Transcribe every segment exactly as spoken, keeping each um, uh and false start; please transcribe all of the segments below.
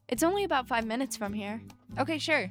It's only about five minutes from here. Okay, sure.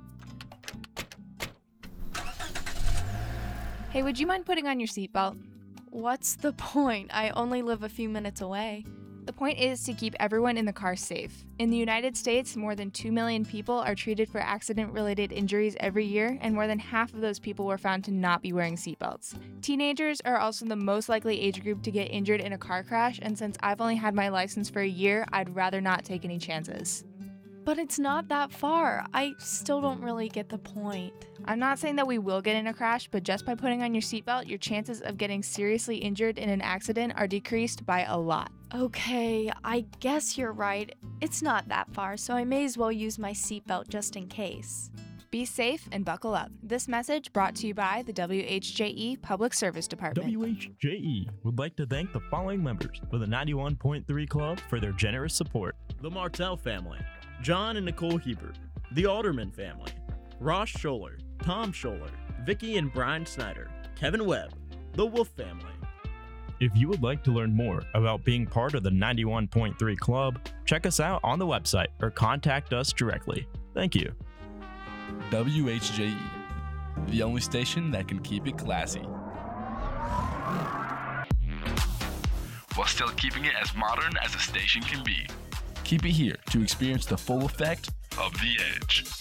Hey, would you mind putting on your seatbelt? What's the point? I only live a few minutes away. The point is to keep everyone in the car safe. In the United States, more than two million people are treated for accident-related injuries every year, and more than half of those people were found to not be wearing seatbelts. Teenagers are also the most likely age group to get injured in a car crash, and since I've only had my license for a year, I'd rather not take any chances. But it's not that far. I still don't really get the point. I'm not saying that we will get in a crash, but just by putting on your seatbelt, your chances of getting seriously injured in an accident are decreased by a lot. Okay, I guess you're right. It's not that far, so I may as well use my seatbelt just in case. Be safe and buckle up. This message brought to you by the W H J E Public Service Department. W H J E would like to thank the following members of the ninety-one point three Club for their generous support. The Martell family, John and Nicole Hebert, the Alderman family, Ross Scholler, Tom Scholler, Vicky and Brian Snyder, Kevin Webb, the Wolf family. If you would like to learn more about being part of the ninety-one point three Club, check us out on the website or contact us directly. Thank you. W H J E, the only station that can keep it classy, while still keeping it as modern as a station can be. Keep it here to experience the full effect of The Edge.